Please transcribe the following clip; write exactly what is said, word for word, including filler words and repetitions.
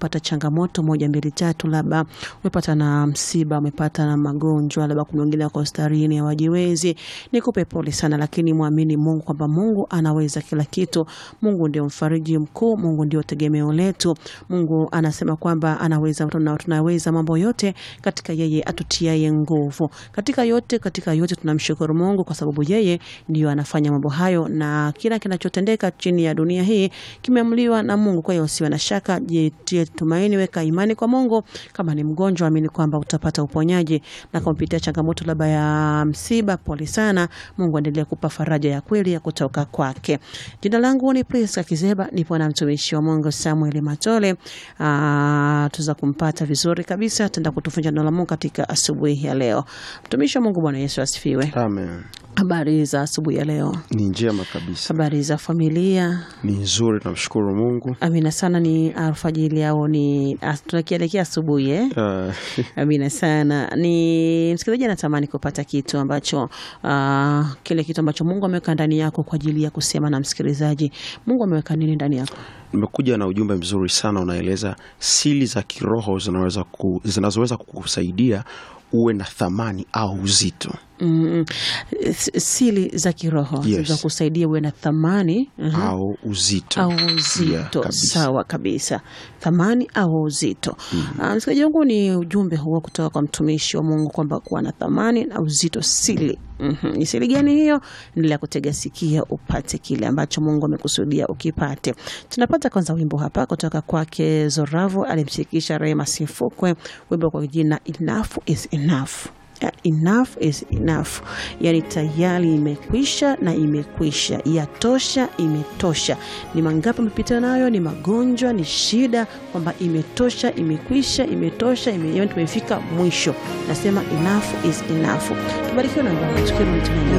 umepata changamoto moja mbili tatu, labda umepata na msiba, umepata na magonjwa, labda kuna wengine wako hospitalini hawajiwezi, nikupe pole sana, lakini muamini Mungu kwamba Mungu anaweza kila kitu. Mungu ndio mfariji mkuu, Mungu ndio tegemeo letu. Mungu anasema kwamba anaweza, tunaweza mambo yote katika yeye atutiaye nguvu. Katika yote, katika yote tunamshukuru Mungu kwa sababu yeye ndio anafanya mambo hayo, na kila kinachotendeka chini ya dunia hii kimeamliwa na Mungu. Kwa hiyo usiwe na shaka, jitie tumaini, weka imani kwa Mungu. Kama ni mgonjwa, amini kwamba utapata uponyaji, na kama unapitia changamoto labda ya msiba, pole sana. Mungu endelea kukupa faraja ya kweli ya kutoka kwake. Jina langu ni Priska Kizeba, nipo na mtumishi wa Mungu Samuel Matole. Ah, tuza kumpata vizuri kabisa, tenda kutufunza neno la Mungu katika asubuhi ya leo. Mtumishi wa Mungu, Bwana Yesu asifiwe. Amen. Habari za asubuhi ya leo? Ni njema kabisa. Habari za familia? Ni nzuri, tunamshukuru Mungu. Amina sana. Ni alfajiri yao, ni tunakielekea asubuhi eh? Uh. Amina sana. Ni msikilizaji anatamani kupata kitu ambacho uh, kile kitu ambacho Mungu ameweka ndani yako kwa ajili ya kusema na msikilizaji. Mungu ameweka nini ndani yako? Nimekuja na ujumbe mzuri sana, unaeleza siri za kiroho zinaweza ku, zinazoweza kukusaidia uwe na thamani au uzito. Mm, siri za kiroho yes, za kusaidia uwe na thamani uh-huh, au uzito. Au uzito. Yeah, kabisa. Sawa kabisa. Thamani au uzito. Mm-hmm. Uh, msikilizaji wangu, ni ujumbe huo kutoka kwa mtumishi wa Mungu kwamba kuwa na thamani na uzito siri. Mhm. Ni siri gani hiyo? Endelea kutega sikia upate kile ambacho Mungu amekusudia ukipate. Tunapata kwanza wimbo hapa kutoka kwake Zoravo, alimshirikisha Rema Sifukwe, wimbo kwa jina Enough is Enough. Enough is enough. Yani tayari imekwisha na imekwisha. Yatosha, imetosha. Ni mangapi umepita nayo? Ni magonjwa, ni shida, kwamba imetosha, imekwisha, imetosha, ime, tumefika mwisho. Nasema enough is enough. Tubarikiwe na Mungu. Tukirudi tena.